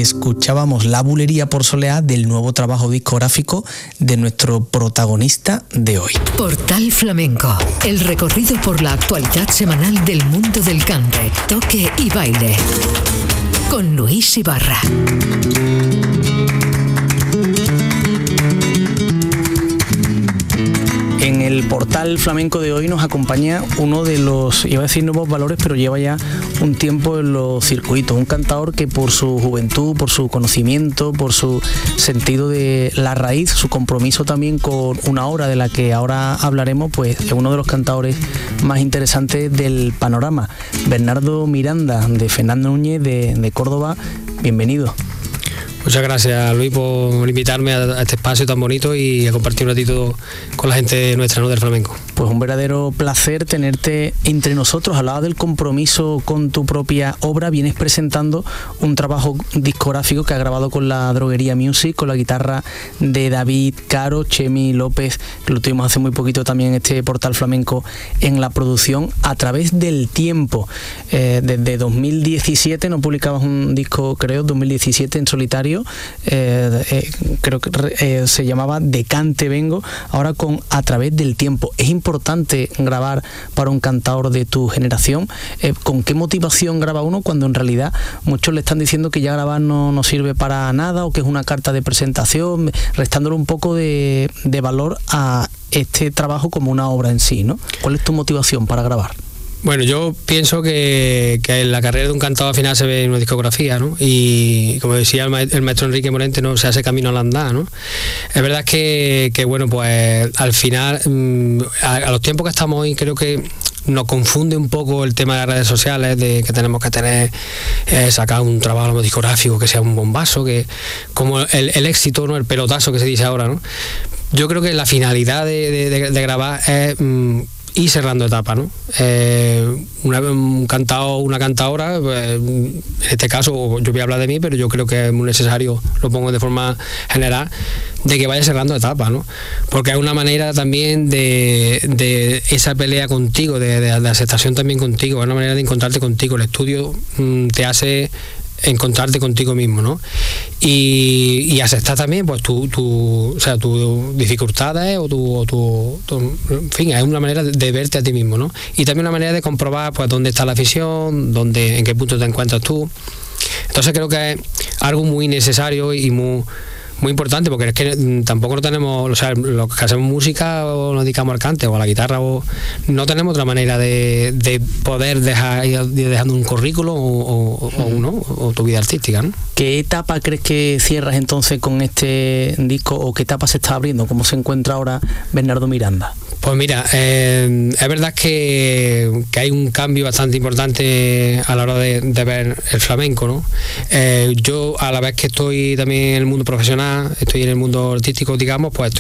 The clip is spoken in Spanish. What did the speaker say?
escuchábamos La Bulería por Soleá del nuevo trabajo discográfico de nuestro protagonista de hoy. Portal Flamenco, el recorrido por la actualidad semanal del mundo del cante, toque y baile. Con Luis Ibarra. En el Portal Flamenco de hoy nos acompaña uno de los, iba a decir nuevos valores, pero lleva ya un tiempo en los circuitos, un cantador que por su juventud, por su conocimiento, por su sentido de la raíz, su compromiso también con una obra de la que ahora hablaremos, pues es uno de los cantadores más interesantes del panorama. Bernardo Miranda, de Fernando Núñez de Córdoba, bienvenido. Muchas gracias, Luis, por invitarme a este espacio tan bonito y a compartir un ratito con la gente nuestra, ¿no?, del flamenco. Pues un verdadero placer tenerte entre nosotros. Al lado del compromiso con tu propia obra, vienes presentando un trabajo discográfico que ha grabado con la Droguería Music, con la guitarra de David Caro, Chemi López, que lo tuvimos hace muy poquito también en este Portal Flamenco en la producción, A Través del Tiempo. Desde 2017 no publicabas un disco, creo, 2017 en solitario. Creo que se llamaba De Cante Vengo, ahora con A Través del Tiempo. Es importante grabar para un cantador de tu generación. ¿Con qué motivación graba uno cuando en realidad muchos le están diciendo que ya grabar no sirve para nada o que es una carta de presentación, restándole un poco de valor a este trabajo como una obra en sí, ¿no? ¿Cuál es tu motivación para grabar? Bueno, yo pienso que en la carrera de un cantador al final se ve en una discografía, ¿no? Y como decía el maestro Enrique Morente, no se hace camino al andar, ¿no? Es verdad que bueno, pues al final, a los tiempos que estamos hoy, creo que nos confunde un poco el tema de las redes sociales, de que tenemos que tener, sacar un trabajo discográfico que sea un bombazo, que como el éxito, ¿no?, el pelotazo que se dice ahora, ¿no? Yo creo que la finalidad de grabar es ir cerrando etapas, ¿no? Un cantador, una cantadora, pues, en este caso yo voy a hablar de mí, pero yo creo que es muy necesario, lo pongo de forma general, de que vaya cerrando etapas, ¿no? Porque es una manera también de esa pelea contigo, de aceptación también contigo, es una manera de encontrarte contigo. El estudio te hace encontrarte contigo mismo, ¿no? Y aceptar también pues tus dificultades o en fin, es una manera de verte a ti mismo, ¿no? Y también una manera de comprobar pues dónde está la afición, en qué punto te encuentras tú. Entonces creo que es algo muy necesario y muy importante, porque es que tampoco no tenemos, o sea, los que hacemos música o nos dedicamos al cante o a la guitarra, o no tenemos otra manera de poder ir dejando un currículo o tu vida artística, ¿no? ¿Qué etapa crees que cierras entonces con este disco, o qué etapa se está abriendo? ¿Cómo se encuentra ahora Bernardo Miranda? Pues mira, es verdad que hay un cambio bastante importante a la hora de ver el flamenco, ¿no? Yo, a la vez que estoy también en el mundo profesional, estoy en el mundo artístico, digamos, pues